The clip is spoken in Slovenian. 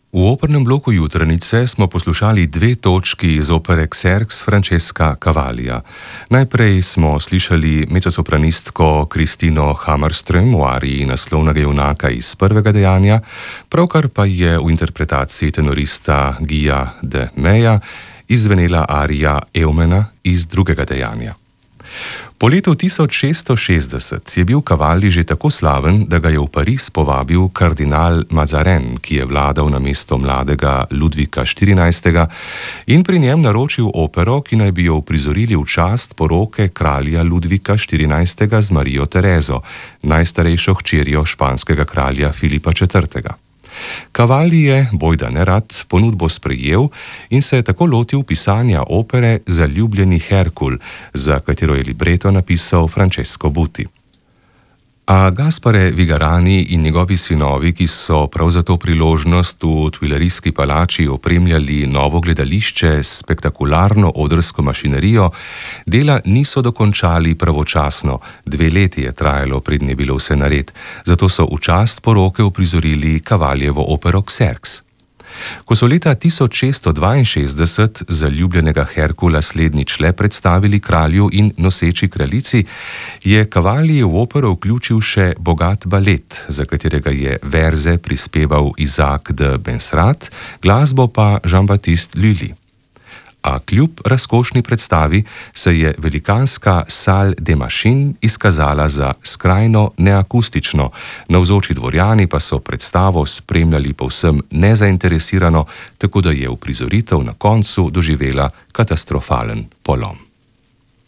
V opernem bloku Jutranice smo poslušali dve točki iz opere Xerxes Francesca Cavallija. Najprej smo slišali mezzosopranistko Kristino Hammarström v ariji naslovnega junaka iz prvega dejanja, pravkar pa je v interpretaciji tenorista Guya de Meya izzvenela arija Eumena iz drugega dejanja. Po letu 1660 je bil Cavalli že tako slaven, da ga je v Pariz povabil kardinal Mazarin, ki je vladal namesto mladega Ludvika XIV. In pri njem naročil opero, ki naj bi jo uprizorili v čast poroke kralja Ludvika XIV. Z Marijo Terezo, najstarejšo hčerjo španskega kralja Filipa IV. Cavalli je, bojda nerad, ponudbo sprejel in se je tako lotil pisanja opere Zaljubljeni Herkul, za katero je libreto napisal Francesco Buti. A Gaspare Vigarani in njegovi sinovi, ki so prav za to priložnost v Tuilerijski palači opremljali novo gledališče s spektakularno odrsko mašinerijo, dela niso dokončali pravočasno, 2 leti je trajalo, prednje je bilo vse nared, zato so v čast poroke uprizorili Cavallijevo opero Xerxes. Ko so leta 1662 Zaljubljenega Herkula slednjič le predstavili kralju in noseči kraljici, je Cavalli v opero vključil še bogat balet, za katerega je verze prispeval Isaac de Benserade, glasbo pa Jean-Baptiste Lully. A kljub razkošni predstavi se je velikanska Salle des Machines izkazala za skrajno neakustično, navzoči dvorjani pa so predstavo spremljali povsem nezainteresirano, tako da je uprizoritev na koncu doživela katastrofalen polom.